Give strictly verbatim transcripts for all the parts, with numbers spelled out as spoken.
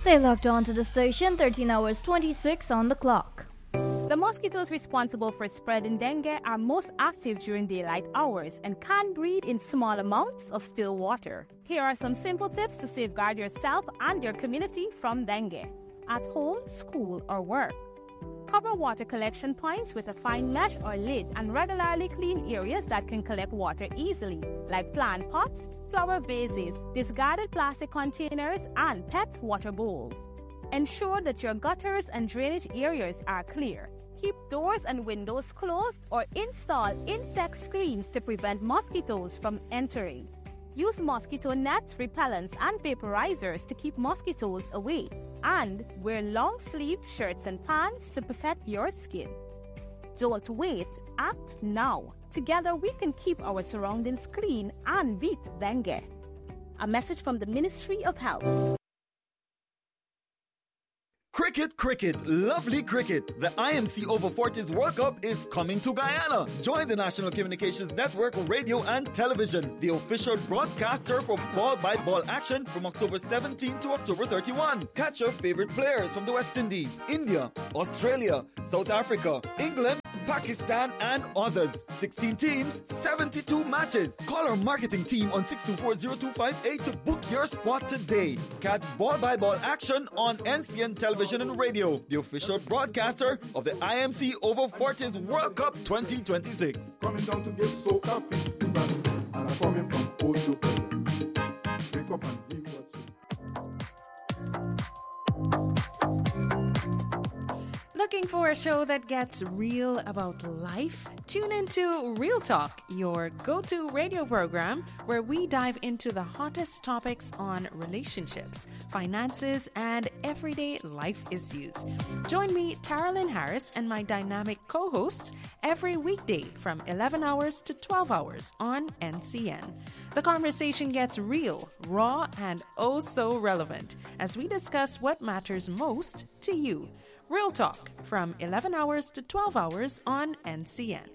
Stay locked on to the station, thirteen hours twenty-six on the clock. The mosquitoes responsible for spreading dengue are most active during daylight hours and can breed in small amounts of still water. Here are some simple tips to safeguard yourself and your community from dengue. At home, school, or work. Cover water collection points with a fine mesh or lid and regularly clean areas that can collect water easily, like plant pots, flower vases, discarded plastic containers, and pet water bowls. Ensure that your gutters and drainage areas are clear. Keep doors and windows closed or install insect screens to prevent mosquitoes from entering. Use mosquito nets, repellents, and vaporizers to keep mosquitoes away. And wear long-sleeved shirts and pants to protect your skin. Don't wait, act now. Together we can keep our surroundings clean and beat dengue. A message from the Ministry of Health. Cricket, cricket, lovely cricket. The I M C Over forties World Cup is coming to Guyana. Join the National Communications Network Radio and Television, the official broadcaster for ball-by-ball action from October seventeenth to October thirty-first. Catch your favorite players from the West Indies, India, Australia, South Africa, England, Pakistan, and others. sixteen teams, seventy-two matches. Call our marketing team on six two four, zero two five eight to book your spot today. Catch ball-by-ball action on N C N Television and Radio, the official broadcaster of the I M C Over forties World Cup twenty twenty-six. Coming down to get so coffee, and I'm coming from old to present. Wake up and give what Looking for a show that gets real about life? Tune into Real Talk, your go-to radio program where we dive into the hottest topics on relationships, finances, and everyday life issues. Join me, Taralyn Harris, and my dynamic co-hosts every weekday from eleven hours to twelve hours on N C N. The conversation gets real, raw, and oh so relevant as we discuss what matters most to you. Real Talk from eleven hours to twelve hours on N C N.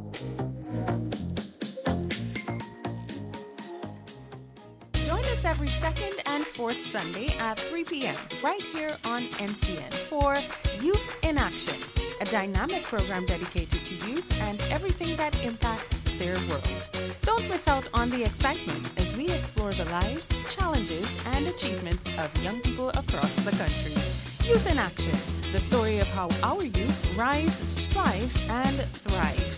Join us every second and fourth Sunday at three p.m. right here on N C N for Youth in Action, a dynamic program dedicated to youth and everything that impacts their world. Don't miss out on the excitement as we explore the lives, challenges, and achievements of young people across the country. Youth in Action, the story of how our youth rise, strive, and thrive.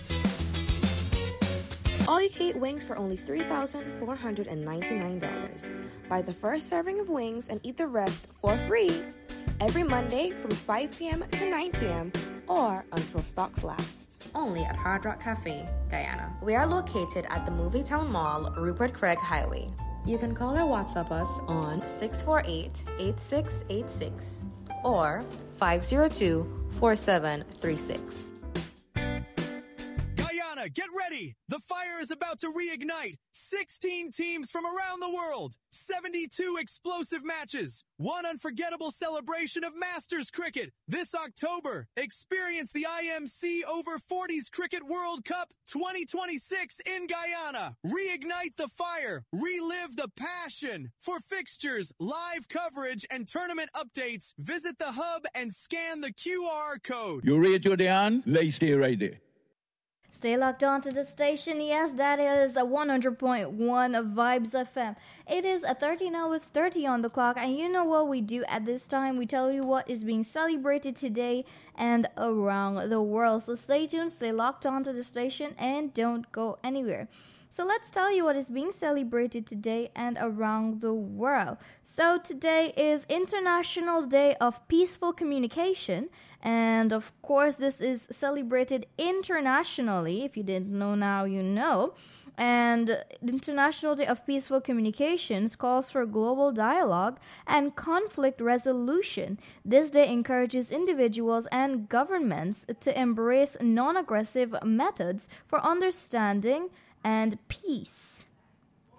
All you can eat wings for only three thousand four hundred ninety-nine dollars. Buy the first serving of wings and eat the rest for free every Monday from five p.m. to nine p.m. or until stocks last. Only at Hard Rock Cafe, Guyana. We are located at the Movietown Mall, Rupert Craig Highway. You can call or WhatsApp us on six four eight, eight six eight six or five zero two, four seven three six. Guyana, get ready! The fire is about to reignite. sixteen teams from around the world. seventy-two explosive matches. One unforgettable celebration of Masters cricket. This October, experience the I M C Over forties Cricket World Cup twenty twenty-six in Guyana. Reignite the fire. Relive the passion. For fixtures, live coverage, and tournament updates, visit the hub and scan the Q R code. You ready to Diane? Let's stay right there. Stay locked on to the station. Yes, that is a one hundred point one of Vibes F M. It is a thirteen hours thirty on the clock, and you know what we do at this time? We tell you what is being celebrated today and around the world. So stay tuned, stay locked on to the station, and don't go anywhere. So let's tell you what is being celebrated today and around the world. So today is International Day of Peaceful Communication. And of course, this is celebrated internationally. If you didn't know now, you know. And the International Day of Peaceful Communications calls for global dialogue and conflict resolution. This day encourages individuals and governments to embrace non-aggressive methods for understanding and peace.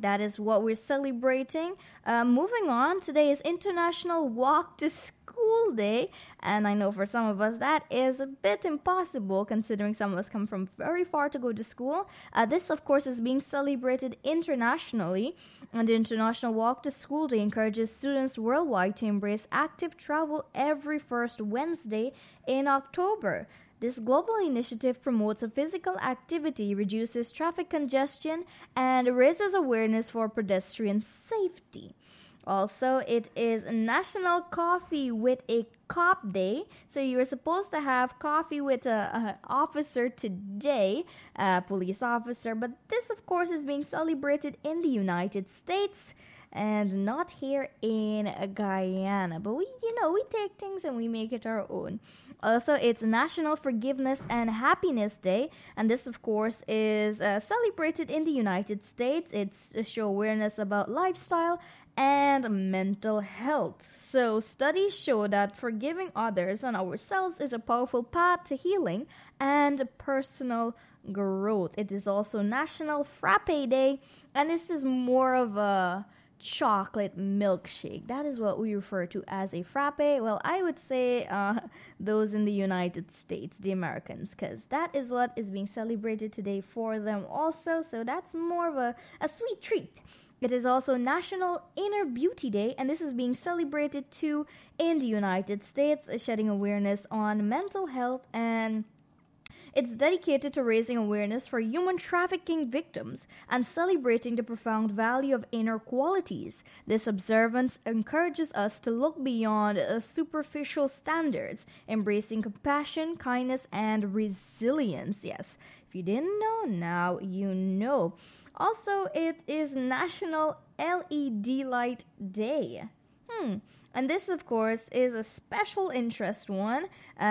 That is what we're celebrating. Uh, moving on, today is International Walk to School Day. And I know for some of us that is a bit impossible considering some of us come from very far to go to school. Uh, this, of course, is being celebrated internationally. And the International Walk to School Day encourages students worldwide to embrace active travel every first Wednesday in October. This global initiative promotes a physical activity, reduces traffic congestion, and raises awareness for pedestrian safety. Also, it is National Coffee with a Cop Day. So you were supposed to have coffee with an officer today, a police officer. But this, of course, is being celebrated in the United States and not here in Guyana. But we, you know, we take things and we make it our own. Also, it's National Forgiveness and Happiness Day. And this, of course, is uh, celebrated in the United States. It's to show awareness about lifestyle and mental health. So studies show that forgiving others and ourselves is a powerful path to healing and personal growth. It is also National Frappe Day, and this is more of a chocolate milkshake. That is what we refer to as a frappe. Well, I would say uh, those in the United States, the Americans, because that is what is being celebrated today for them also. So that's more of a, a sweet treat. It is also National Inner Beauty Day, and this is being celebrated too in the United States, shedding awareness on mental health, and it's dedicated to raising awareness for human trafficking victims and celebrating the profound value of inner qualities. This observance encourages us to look beyond uh, superficial standards, embracing compassion, kindness, and resilience. Yes, if you didn't know, now you know. Also, it is National L E D Light Day. Hmm. And this, of course, is a special interest one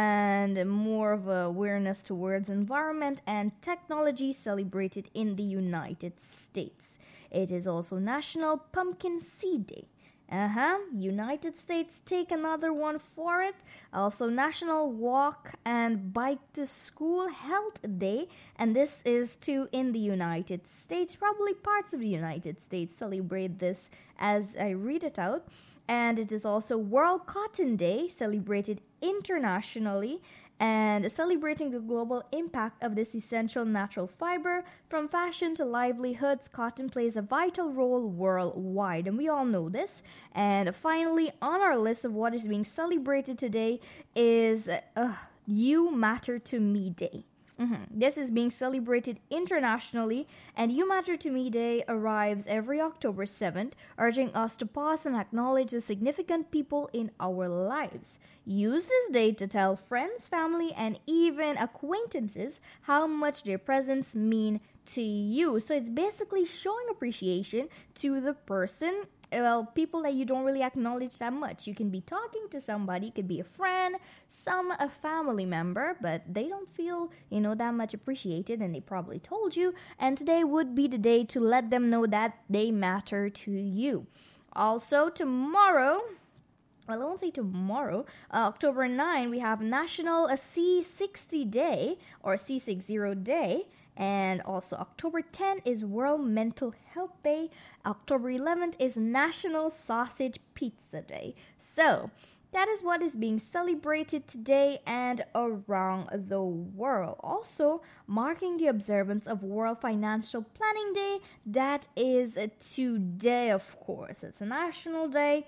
and more of a awareness towards environment and technology celebrated in the United States. It is also National Pumpkin Seed Day. Uh-huh. United States take another one for it. Also National Walk and Bike to School Health Day. And this is too in the United States. Probably parts of the United States celebrate this as I read it out. And it is also World Cotton Day, celebrated internationally, and celebrating the global impact of this essential natural fiber. From fashion to livelihoods, cotton plays a vital role worldwide, and we all know this. And finally, on our list of what is being celebrated today is uh, You Matter to Me Day. Mm-hmm. This is being celebrated internationally, and You Matter to Me Day arrives every October seventh, urging us to pause and acknowledge the significant people in our lives. Use this day to tell friends, family, and even acquaintances how much their presence mean to you. So it's basically showing appreciation to the person, well, people that you don't really acknowledge that much. You can be talking to somebody, it could be a friend, some a family member, but they don't feel, you know, that much appreciated, and they probably told you, and today would be the day to let them know that they matter to you. Also, tomorrow, well, I won't say tomorrow, uh, October ninth, we have National C sixty Day, or C sixty Day. And also October tenth is World Mental Health Day. October eleventh is National Sausage Pizza Day. So that is what is being celebrated today and around the world. Also marking the observance of World Financial Planning Day. That is today, of course. It's a national day.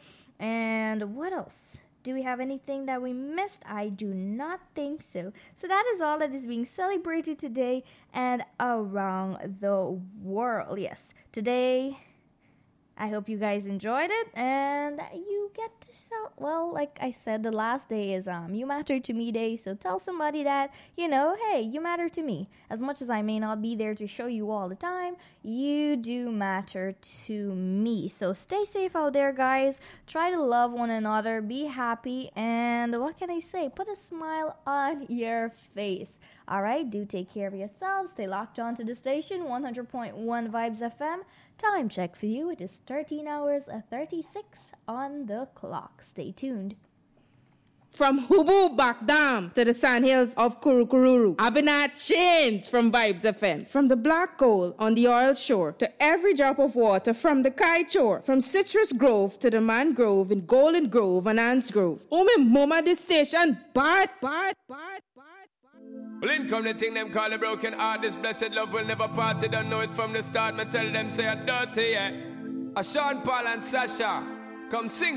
And what else? Do we have anything that we missed? I do not think so. So that is all that is being celebrated today and around the world. Yes, today, I hope you guys enjoyed it and you get to sell. Well, like I said, the last day is um You Matter to Me Day. So tell somebody that, you know, hey, you matter to me. As much as I may not be there to show you all the time, you do matter to me. So stay safe out there, guys. Try to love one another. Be happy. And what can I say? Put a smile on your face. All right, do take care of yourselves. Stay locked on to the station, one hundred point one Vibes F M. Time check for you. It is thirteen hours thirty-six on the clock. Stay tuned. From Hubu Bakdam to the sandhills of Kurukururu, I've been at change from Vibes F M. From the black gold on the oil shore to every drop of water from the kite shore. From Citrus Grove to the mangrove in Golden Grove and Anns Grove. Oh, me mama, this station, bad, bad, bad, bad. Well, in come the thing them call a broken heart. This blessed love will never part. You don't know it from the start. Me tell them say a dirty, yeah. A Sean Paul and Sasha, come sing.